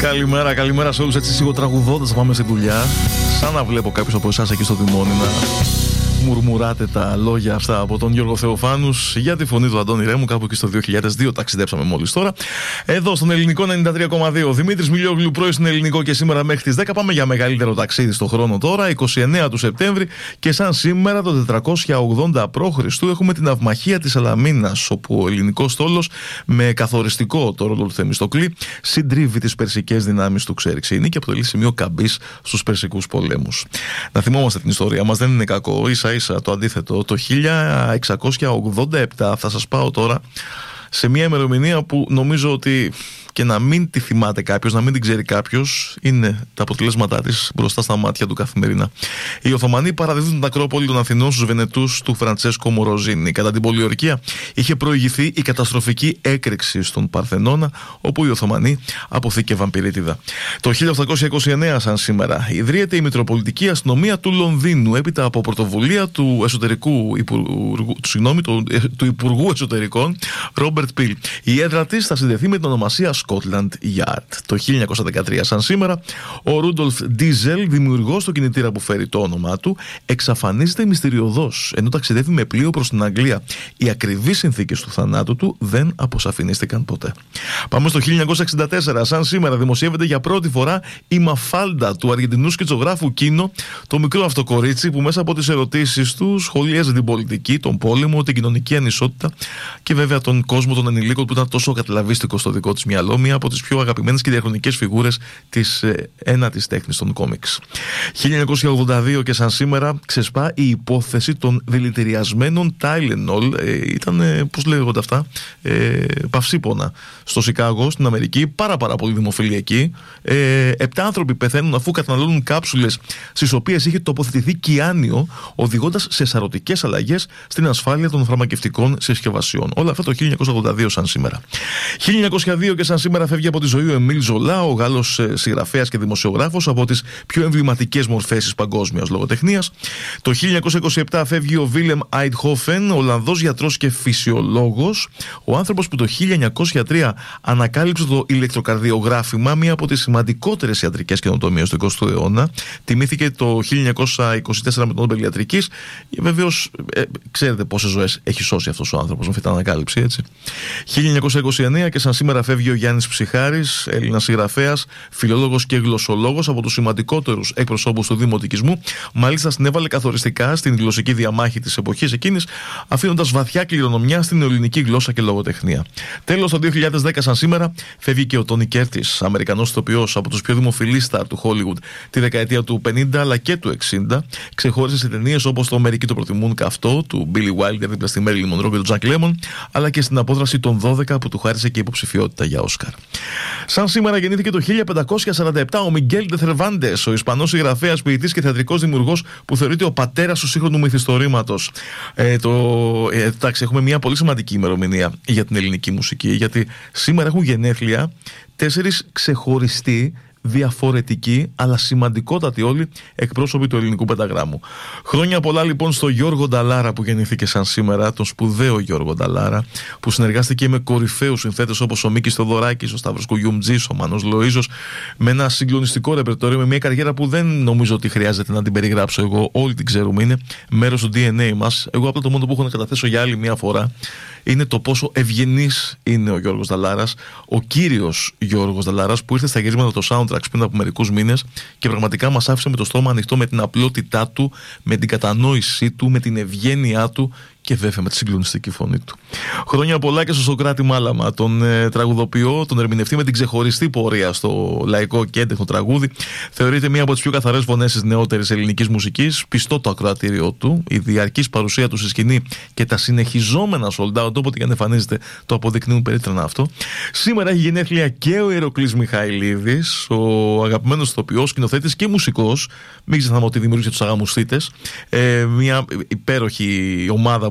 Καλημέρα σε όλους. Έτσι σιγοτραγουδώντας πάμε στη δουλειά. Σαν να βλέπω κάποιους από εσάς εκεί στο τιμόνι να μουρμουράτε τα λόγια αυτά από τον Γιώργο Θεοφάνους για τη φωνή του Αντώνη Ρέμου. Κάπου εκεί στο 2002 ταξιδέψαμε μόλις τώρα. Εδώ στον Ελληνικό 93,2. Δημήτρης Μιλιόγλου, πρωί στην Ελληνικό και σήμερα μέχρι τις 10. Πάμε για μεγαλύτερο ταξίδι στον χρόνο τώρα. 29 του Σεπτέμβρη και σαν σήμερα το 480 π.Χ. έχουμε την Ναυμαχία της Σαλαμίνας, όπου ο ελληνικός στόλος με καθοριστικό το ρόλο του Θεμιστοκλή συντρίβει τις περσικές δυνάμεις του Ξέριξινή και αποτελεί σημείο καμπής στους περσικούς πολέμους. Να θυμόμαστε την ιστορία μας, δεν είναι κακό. Ίσα το αντίθετο. Το 1687 θα σας πάω τώρα σε μια ημερομηνία που νομίζω ότι και να μην τη θυμάται κάποιος, να μην την ξέρει κάποιος, είναι τα αποτελέσματά της μπροστά στα μάτια του καθημερινά. Οι Οθωμανοί παραδίδουν την Ακρόπολη των Αθηνών στους Βενετούς του Φραντσέσκο Μοροζίνη. Κατά την πολιορκία είχε προηγηθεί η καταστροφική έκρηξη στον Παρθενώνα, όπου οι Οθωμανοί αποθήκευαν πυρίτιδα. Το 1829, σαν σήμερα, ιδρύεται η Μητροπολιτική Αστυνομία του Λονδίνου, έπειτα από πρωτοβουλία του Υπουργού Εσωτερικών, Ρόμπερτ Πιλ. Η έδρα της θα συνδεθεί με την ονομασία Scotland Yard. Το 1913, σαν σήμερα, ο Ρούντολφ Ντίζελ, δημιουργός του κινητήρα που φέρει το όνομά του, εξαφανίζεται μυστηριωδώς ενώ ταξιδεύει με πλοίο προς την Αγγλία. Οι ακριβείς συνθήκες του θανάτου του δεν αποσαφινίστηκαν ποτέ. Πάμε στο 1964, σαν σήμερα, δημοσιεύεται για πρώτη φορά η Μαφάλντα του Αργεντινού σκητσογράφου Κίνο, το μικρό αυτό κορίτσι που μέσα από τις ερωτήσεις του σχολίαζε την πολιτική, τον πόλεμο, την κοινωνική ανισότητα και βέβαια τον κόσμο των ενηλίκων που ήταν τόσο καταλαβίστικο στο δικό της μυαλό. Μία από τις πιο αγαπημένες και διαχρονικές φιγούρες της ένατης τέχνης των κόμιξ. 1982 και σαν σήμερα ξεσπά η υπόθεση των δηλητηριασμένων Tylenol. Ήταν, πώς λέγονται αυτά, παυσίπονα στο Σικάγο, στην Αμερική. Πάρα πολύ δημοφιλή εκεί. 7 άνθρωποι πεθαίνουν αφού καταναλώνουν κάψουλες στις οποίες είχε τοποθετηθεί κιάνιο, οδηγώντας σε σαρωτικές αλλαγές στην ασφάλεια των φαρμακευτικών συσκευασιών. Όλα αυτά το 1982 σαν σήμερα. 1902 και σαν σήμερα φεύγει από τη ζωή ο Εμίλ Ζολά, ο Γάλλος συγγραφέας και δημοσιογράφος, από τις πιο εμβληματικές μορφές της παγκόσμιας λογοτεχνίας. Το 1927 φεύγει ο Βίλεμ Άιντχόφεν, Ολλανδός γιατρός και φυσιολόγος, ο άνθρωπος που το 1903 ανακάλυψε το ηλεκτροκαρδιογράφημα, μία από τις σημαντικότερες ιατρικές καινοτομίες του 20ου αιώνα. Τιμήθηκε το 1924 με τον Νόμπελ Ιατρικής. Βεβαίως, ξέρετε πόσες ζωές έχει σώσει αυτός ο άνθρωπος με αυτή την ανακάλυψη, έτσι. 1929 και σαν σήμερα φεύγει ο Γιάννης Ψιχάρης, Έλληνας συγγραφέας, φιλόλογος και γλωσσολόγος, από τους σημαντικότερους εκπροσώπους του δημοτικισμού. Μάλιστα συνέβαλε καθοριστικά στην γλωσσική διαμάχη της εποχής εκείνης, αφήνοντας βαθιά κληρονομιά στην ελληνική γλώσσα και λογοτεχνία. Τέλος, το 2010 σαν σήμερα φεύγει και ο Τόνι Κέρτις, Αμερικανός ηθοποιός, από τους πιο δημοφιλείς στάρ του Hollywood τη δεκαετία του 50 αλλά και του 60. Ξεχώρισε σε ταινίες όπως το «Μερικοί το προτιμούν καυτό» του Billy Wilder δίπλα στη Marilyn Monroe και τον Jack Lemmon, αλλά και στην απόδραση των 12 που του χάρισε και υποψηφιότητα για Όσκαρ. Σαν σήμερα γεννήθηκε το 1547 ο Μιγγέλ ντε Θερβάντες, ο Ισπανός συγγραφέας, ποιητής και θεατρικός δημιουργός που θεωρείται ο πατέρας του σύγχρονου μυθιστορήματος. Εντάξει, έχουμε μια πολύ σημαντική ημερομηνία για την ελληνική μουσική, γιατί σήμερα έχουν γενέθλια 4 ξεχωριστοί, διαφορετικοί αλλά σημαντικότατοι όλοι εκπρόσωποι του ελληνικού πενταγράμμου. Χρόνια πολλά λοιπόν στο Γιώργο Νταλάρα που γεννήθηκε σαν σήμερα, τον σπουδαίο Γιώργο Νταλάρα, που συνεργάστηκε με κορυφαίους συνθέτες όπως ο Μίκης Θοδωράκης, ο Σταύρος Κουγιούμτζης, ο Μάνος Λοΐζος, με ένα συγκλονιστικό ρεπερτόριο, με μια καριέρα που δεν νομίζω ότι χρειάζεται να την περιγράψω εγώ, όλοι την ξέρουμε, είναι μέρος του DNA μας. Εγώ απλά το μόνο που έχω να καταθέσω για άλλη μια φορά είναι το πόσο ευγενής είναι ο Γιώργος Νταλάρας, ο κύριος Γιώργος Νταλάρας, που ήρθε στα γυρίσματα του soundtracks πριν από μερικούς μήνες και πραγματικά μας άφησε με το στόμα ανοιχτό, με την απλότητά του, με την κατανόησή του, με την ευγένειά του και βέβαια με τη συγκλονιστική φωνή του. Χρόνια πολλά και στο Σοκράτη Μάλαμα, τον τραγουδοποιό, τον ερμηνευτή με την ξεχωριστή πορεία στο λαϊκό και έντεχνο τραγούδι. Θεωρείται μία από τις πιο καθαρές φωνές της νεότερης ελληνικής μουσικής. Πιστό το ακροατήριό του, η διαρκής παρουσία του στη σκηνή και τα συνεχιζόμενα sold out, όποτε και αν εμφανίζεται, το αποδεικνύουν περίτρανα αυτό. Σήμερα έχει γενέθλια και ο Ηρακλής Μιχαηλίδης, ο αγαπημένος ηθοποιός, σκηνοθέτης και μουσικός. Μην ξεχνάμε ότι δημιούργησε τους Αγαμουστίτες. Μια υπέροχη ομάδα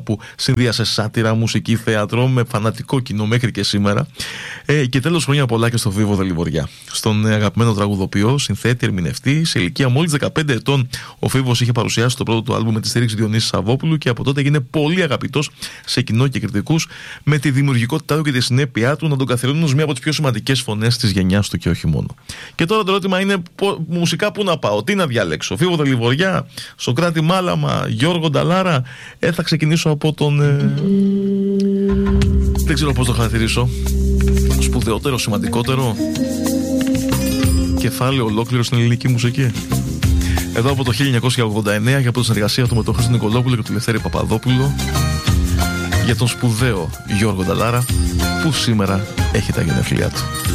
που συνδύασε σάτυρα, μουσική, θέατρο με φανατικό κοινό μέχρι και σήμερα. Και τέλος, χρόνια πολλά και στο Φίβο Δελιβοριά. Στον αγαπημένο τραγουδοποιό, συνθέτη, ερμηνευτή. Σε ηλικία μόλις 15 ετών, ο Φίβος είχε παρουσιάσει το πρώτο του άλμπουμ με τη στήριξη Διονύση Σαββόπουλου και από τότε έγινε πολύ αγαπητός σε κοινό και κριτικούς, με τη δημιουργικότητά του και τη συνέπειά του να τον καθιερώνουν ως μία από τις πιο σημαντικές φωνές της γενιάς του και όχι μόνο. Και τώρα το ερώτημα είναι μουσικά πού να πάω, τι να διαλέξω. Φίβο Δελιβοριά, Σοκράτη Μάλαμα, Γιώργο Νταλάρα. Θα ξεκινήσω από τον. Δεν ξέρω πώς το χαρακτηρίσω. Σπουδαιότερο, σημαντικότερο κεφάλαιο ολόκληρο στην ελληνική μουσική. Εδώ από το 1989 για από τη συνεργασία του με τον Χρήστο Νικολόπουλο και τον Λευτέρη Παπαδόπουλο, για τον σπουδαίο Γιώργο Νταλάρα, που σήμερα έχει τα γενέθλιά του.